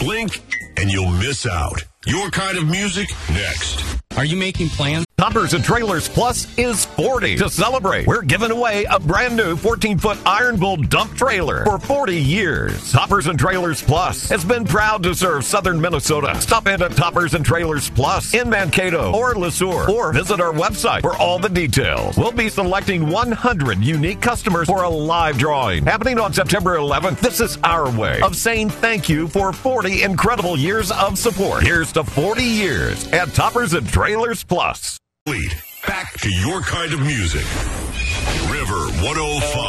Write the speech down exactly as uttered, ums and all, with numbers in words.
Blink and you'll miss out. Your kind of music, next. Are you making plans? Toppers and Trailers Plus is forty. To celebrate, we're giving away a brand new fourteen-foot Iron Bull dump trailer for forty years. Toppers and Trailers Plus has been proud to serve southern Minnesota. Stop in at Toppers and Trailers Plus in Mankato or LeSueur, or visit our website for all the details. We'll be selecting one hundred unique customers for a live drawing happening on September eleventh. This is our way of saying thank you for forty incredible years of support. Here's to forty years at Toppers and Trailers Plus. Lead back to your kind of music. River one oh five.